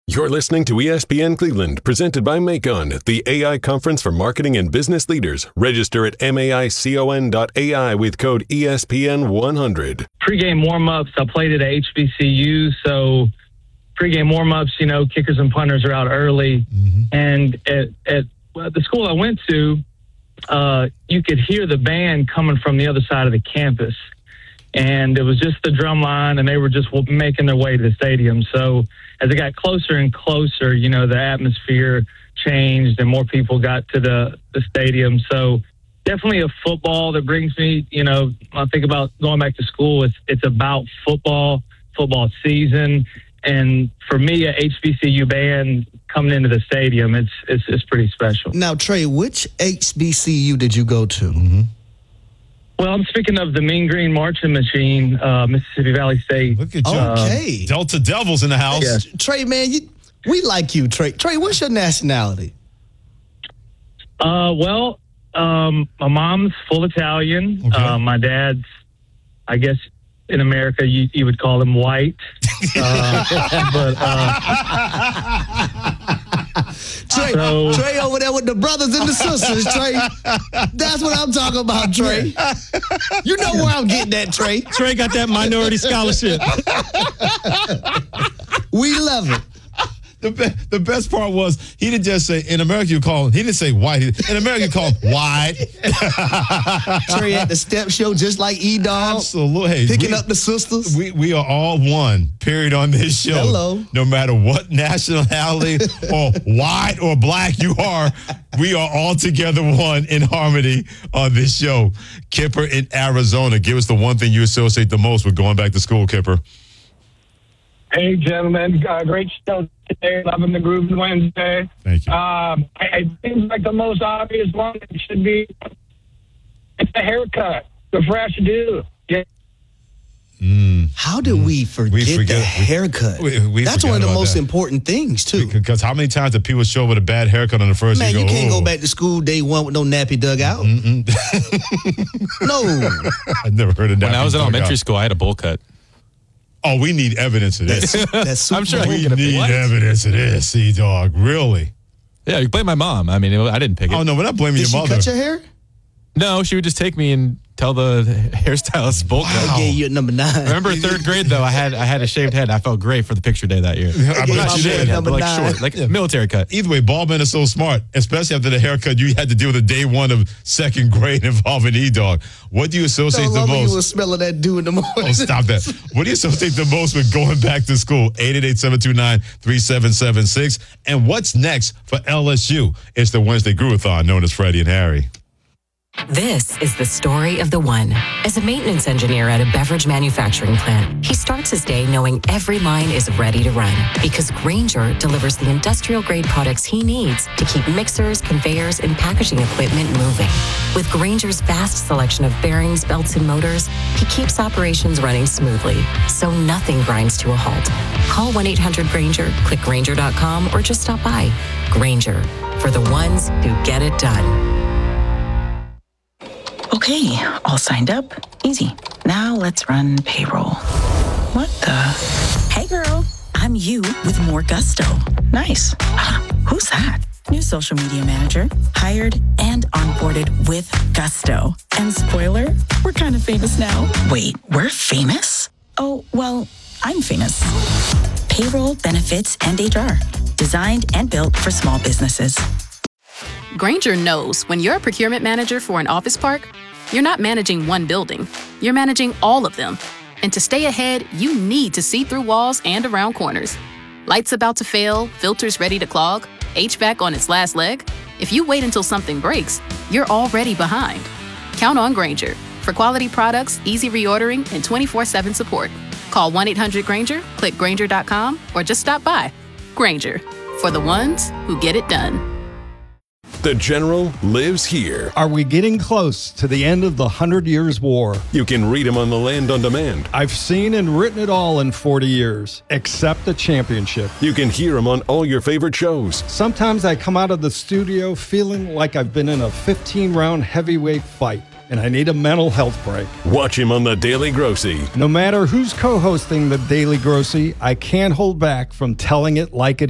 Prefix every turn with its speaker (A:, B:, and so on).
A: You're listening to ESPN Cleveland, presented by Macon, the AI conference for marketing and business leaders. Register at maicon.ai with code ESPN100.
B: Pre-game warm-ups, I played at HBCU, so pre-game warm-ups, kickers and punters are out early. Mm-hmm. And at the school I went to, you could hear the band coming from the other side of the campus. And it was just the drum line, and they were just making their way to the stadium. So as it got closer and closer, the atmosphere changed and more people got to the stadium. So definitely a football that brings me, I think about going back to school. It's about football season. And for me, a HBCU band coming into the stadium, it's pretty special.
C: Now, Trey, which HBCU did you go to?
D: Mm-hmm.
B: Well, I'm speaking of the Mean Green Marching Machine, Mississippi Valley State.
D: Look at you.
C: Okay.
D: Delta Devils in the house.
B: Yeah.
C: Trey, man, we like you, Trey. Trey, what's your nationality?
B: My mom's full Italian.
D: Okay.
B: My dad's, I guess, in America, you would call him white.
C: Trey over there with the brothers and the sisters, Trey. That's what I'm talking about, Trey. You know where I'm getting at, Trey.
E: Trey got that minority scholarship.
C: We love it.
D: The best part was he didn't just say, in America you call him, he didn't say white. In America you call him white.
C: Trey at the step show just like E-Dog.
D: Absolutely.
C: Picking up the sisters.
D: We are all one, period, on this show.
C: Hello.
D: No matter what nationality or white or black you are, we are all together one in harmony on this show. Kipper in Arizona, give us the one thing you associate the most with going back to school, Kipper.
F: Hey, gentlemen. Great show today. Loving the Groove Wednesday.
D: Thank you.
F: I think like the most obvious one should be it's the haircut. The fresh do. Yeah.
C: How did we forget the haircut?
D: We
C: That's one of the most important things, too.
D: Because how many times do people show up with a bad haircut on the first day?
C: Man, you can't go back to school day one with no nappy dug out. No.
D: I've never heard of nappy
E: When I was in
D: dug
E: elementary
D: out.
E: school, I had a bowl cut.
D: Oh, we need evidence of this.
C: That's
E: I'm sure I
D: We
E: can get
D: need
E: what?
D: evidence of this, C-Dog. Really?
E: Yeah, you blame my mom. I mean, I didn't pick it.
D: Oh, no, we're not blaming
C: Did she
D: your mother.
C: cut your hair?
E: No, she would just take me and tell the hairstylist bowl cut.
C: I gave you a number 9.
E: Remember third grade though? I had a shaved head. I felt great for the picture day that year.
D: I bet
E: Not
D: you
E: shaved
D: did.
E: head, but
C: Number
E: like
C: 9.
E: short, like military cut.
D: Either way, ball men are so smart, especially after the haircut you had to deal with the day one of second grade involving E-Dog. What do you associate
C: No
D: the
C: longer you
D: most?
C: was smelling that dew in the morning.
D: Oh, stop that. What do you associate the most with going back to school? 888-729-3776. And what's next for LSU? It's the Wednesday Groovathon known as Freddie and Harry.
G: This is the story of the one. As a maintenance engineer at a beverage manufacturing plant, he starts his day knowing every line is ready to run because Grainger delivers the industrial-grade products he needs to keep mixers, conveyors, and packaging equipment moving. With Grainger's vast selection of bearings, belts, and motors, he keeps operations running smoothly, so nothing grinds to a halt. Call 1-800-GRAINGER, click Grainger.com, or just stop by. Grainger, for the ones who get it done.
H: Okay, all signed up. Easy. Now let's run payroll. What the? Hey girl, I'm you with more gusto. Nice. Who's that? New social media manager, hired and onboarded with gusto. And spoiler, we're kind of famous now. Wait, we're famous? Oh, well, I'm famous. Payroll, benefits, and HR. Designed and built for small businesses.
I: Grainger knows when you're a procurement manager for an office park, you're not managing one building, you're managing all of them. And to stay ahead, you need to see through walls and around corners. Lights about to fail, filters ready to clog, HVAC on its last leg. If you wait until something breaks, you're already behind. Count on Grainger for quality products, easy reordering, and 24/7 support. Call 1-800-GRAINGER, click Grainger.com, or just stop by. Grainger, for the ones who get it done.
A: The General lives here.
J: Are we getting close to the end of the 100 Years' War?
A: You can read him on the Land on Demand.
J: I've seen and written it all in 40 years, except the championship.
A: You can hear him on all your favorite shows.
J: Sometimes I come out of the studio feeling like I've been in a 15-round heavyweight fight, and I need a mental health break.
A: Watch him on The Daily Grossy.
J: No matter who's co-hosting The Daily Grossy, I can't hold back from telling it like it